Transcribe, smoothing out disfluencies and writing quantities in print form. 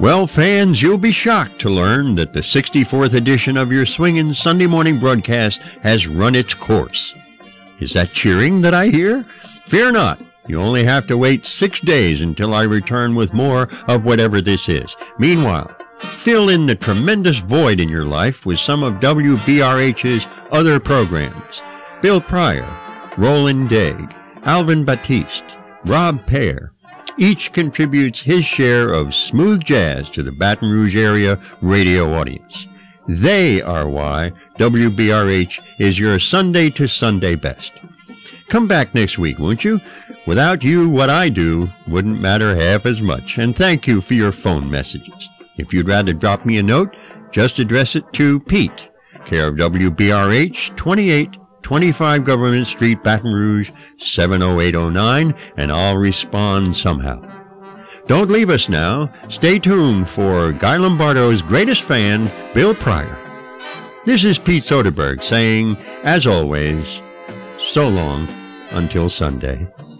Well, fans, you'll be shocked to learn that the 64th edition of your swingin' Sunday morning broadcast has run its course. Is that cheering that I hear? Fear not. You only have to wait 6 days until I return with more of whatever this is. Meanwhile, fill in the tremendous void in your life with some of WBRH's other programs. Bill Pryor, Roland Daigle, Alvin Batiste, Rob Pear. Each contributes his share of smooth jazz to the Baton Rouge area radio audience. They are why WBRH is your Sunday to Sunday best. Come back next week, won't you? Without you, what I do wouldn't matter half as much. And thank you for your phone messages. If you'd rather drop me a note, just address it to Pete, care of WBRH, 2825 Government Street, Baton Rouge, 70809, and I'll respond somehow. Don't leave us now. Stay tuned for Guy Lombardo's greatest fan, Bill Pryor. This is Pete Soderberg saying, as always, so long until Sunday.